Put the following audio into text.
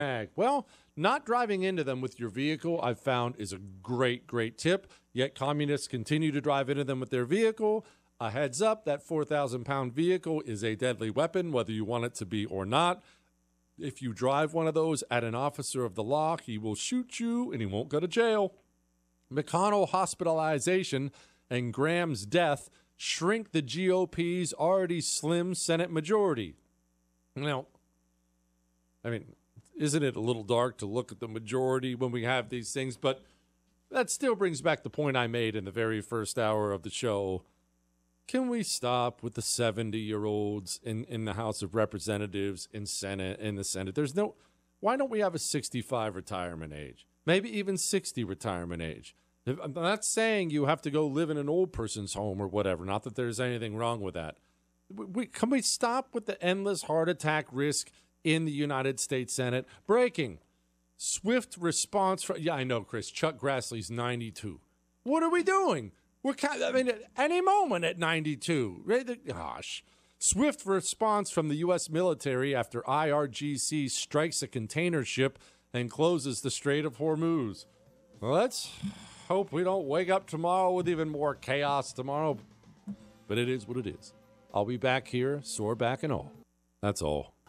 Well, not driving into them with your vehicle, I've found, is a great, great tip. Yet communists continue to drive into them with their vehicle. A heads up, that 4,000-pound vehicle is a deadly weapon, whether you want it to be or not. If you drive one of those at an officer of the law, he will shoot you and he won't go to jail. McConnell hospitalization and Graham's death shrink the GOP's already slim Senate majority. Now, I mean, isn't it a little dark to look at the majority when we have these things? But that still brings back the point I made in the very first hour of the show. Can we stop with the 70-year-olds in the House of Representatives, in the Senate? Why don't we have a 65 retirement age? Maybe even 60 retirement age. I'm not saying you have to go live in an old person's home or whatever. Not that there's anything wrong with that. Can we stop with the endless heart attack risk in the United States Senate? Breaking. Swift response from, yeah, I know, Chris. Chuck Grassley's 92. What are we doing? At any moment at 92. Right? Gosh. Swift response from the U.S. military after IRGC strikes a container ship and closes the Strait of Hormuz. Well, let's hope we don't wake up tomorrow with even more chaos tomorrow. But it is what it is. I'll be back here, sore back and all. That's all.